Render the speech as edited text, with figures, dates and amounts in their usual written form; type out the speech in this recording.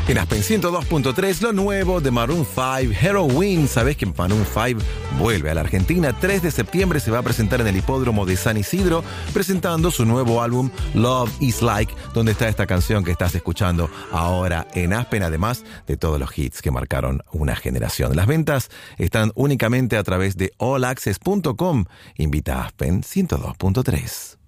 En Aspen 102.3, lo nuevo de Maroon 5, Heroin. ¿Sabés que Maroon 5 vuelve a la Argentina? 3 de septiembre se va a presentar en el hipódromo de San Isidro, presentando su nuevo álbum Love Is Like, donde está esta canción que estás escuchando ahora en Aspen, además de todos los hits que marcaron una generación. Las ventas están únicamente a través de allaccess.com. Invita a Aspen 102.3.